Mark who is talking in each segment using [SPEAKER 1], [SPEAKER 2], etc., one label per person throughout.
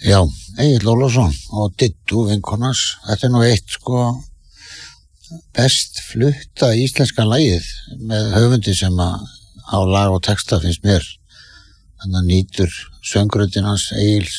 [SPEAKER 1] Já, Egill Ólafsson og Dittu vinkonans. Þetta nú eitt best flutta íslenska lagið með höfundi sem á lag og texta finnst mér. Þannig að nýtur söngröddin hans Egils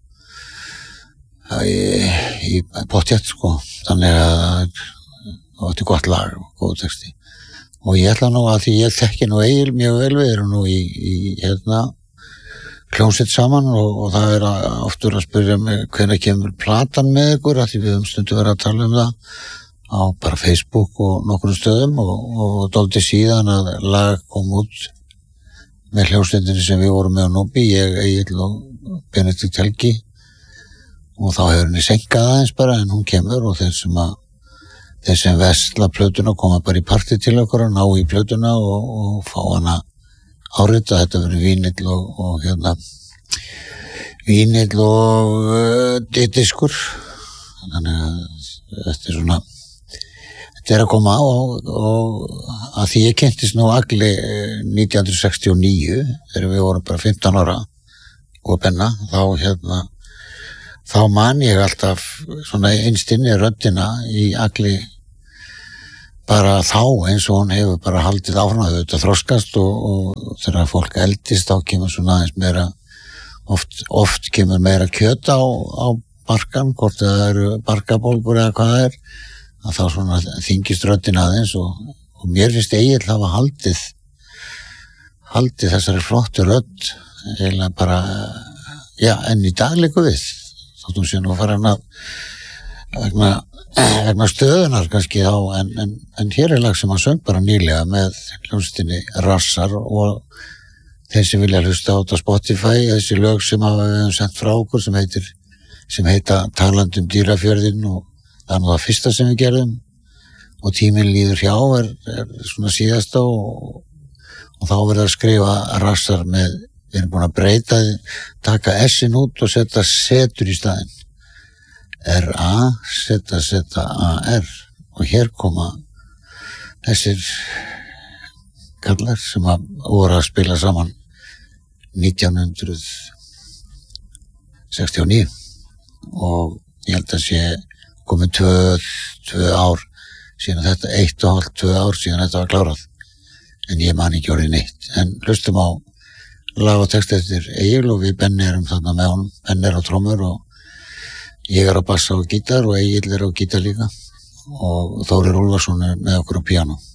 [SPEAKER 1] í pottjætt Þannig að þetta er gott lag og góð texti. Og ég ætla nú að því ég þekki nú Egil mjög vel, við erum nú í hljómsveit saman og það er oft verið að spyrja mig hvenær kemur platan með ykkur, af því við höfum stundum verið að tala um það á bara Facebook og nokkrum stöðum og dálítið síðan að lag kom út með hljómsveitinni sem við vorum með á Nóbi, ég, Egill og Benedikt Helgi, og þá hefur henni senkað aðeins bara en hún kemur og þeir sem vesla plötuna koma bara í partí til okkur og ná í plötuna og fá hana árita. Þetta verður vínill og diskur, þannig að þetta er að koma og að því ég kynntist nú Agli 1969 þegar við vorum bara 15 ára og Benna, þá man ég alltaf svona innst inni röddina í Agli bara þá eins og hún hefur bara haldið áfram að þetta þroskast og þegar fólk eldist þá kemur svona aðeins meira oft kemur meira kjöt á barkan, hvort það eru barkabólgur eða hvað það er, að þá svona þyngist röddin aðeins og mér finnst Egill hafa haldið þessari flottu rödd eiginlega bara, enn í dag liggur við, þótt hún sé nú að fara vegna stöðunar kannski þá, en hér er lag sem hann söng bara nýlega með hljómsveitinni Rassar og þeir sem vilja hlusta á þetta Spotify, þessi lög sem við höfum sendt frá okkur sem heita Talandi Dýrafjörðinn og það er nú það fyrsta sem við gerðum og Tíminn líður hjá er svona síðasta og þá verður að skrifa Rassar við erum búin að breyta, taka S-in út og setja setur í staðinn. R-A-Z-Z-A-R og hér koma þessir kallar sem voru að spila saman 1969 og ég held að sé komið 2 ár síðan þetta, 1,5–2 ár síðan þetta var klárað en ég man ekki orðið neitt en hlustum á lag og text eftir Egil og við Benni erum þarna með honum, Benni á trommur og ég á bassa og gítar og Egill á gítar líka og Þórir Úlfarsson með okkur á píanó.